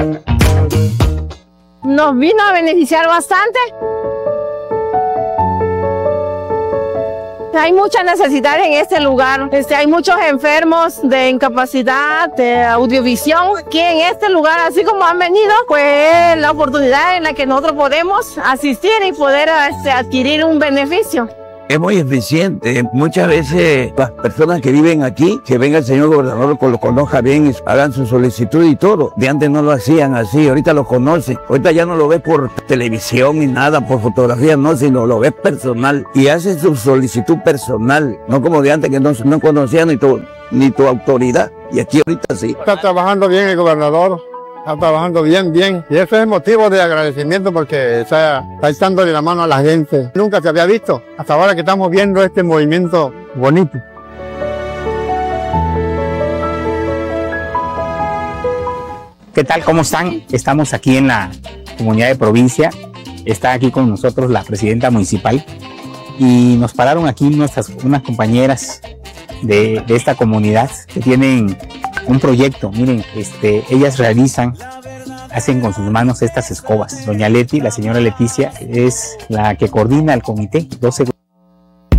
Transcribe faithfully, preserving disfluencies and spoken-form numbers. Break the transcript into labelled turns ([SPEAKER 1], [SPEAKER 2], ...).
[SPEAKER 1] Nos vino a beneficiar bastante. Hay mucha necesidad en este lugar. Este, hay muchos enfermos de incapacidad, de audiovisión, que en este lugar, así como han venido, pues la oportunidad en la que nosotros podemos asistir y poder este, adquirir un beneficio.
[SPEAKER 2] Es muy eficiente. Muchas veces las personas que viven aquí, que venga el señor gobernador, lo conozca bien, hagan su solicitud y todo. De antes no lo hacían así, ahorita lo conocen. Ahorita ya no lo ves por televisión ni nada, por fotografía, no, sino lo ves personal. Y hace su solicitud personal, no como de antes que no, no conocían ni tu, ni tu autoridad. Y aquí ahorita sí.
[SPEAKER 3] Está trabajando bien el gobernador. Está trabajando bien, bien. Y ese es el motivo de agradecimiento porque está, está echándole la mano a la gente. Nunca se había visto. Hasta ahora que estamos viendo este movimiento bonito.
[SPEAKER 4] ¿Qué tal? ¿Cómo están? Estamos aquí en la comunidad de Provincia. Está aquí con nosotros la presidenta municipal. Y nos pararon aquí nuestras, unas compañeras de, de esta comunidad que tienen un proyecto. Miren, este, ellas realizan, hacen con sus manos estas escobas. Doña Leti, la señora Leticia, es la que coordina el comité. doce